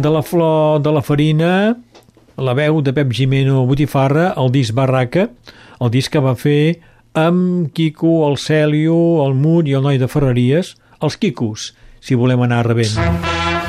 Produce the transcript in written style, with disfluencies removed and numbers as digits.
de la flor de la farina, la veu de Pep Gimeno Botifarra, el disc Barraca, el disc que va fer amb Quico, el Cèlio, el Mut i el noi de Ferreries, els Quicos, si volem anar rebent.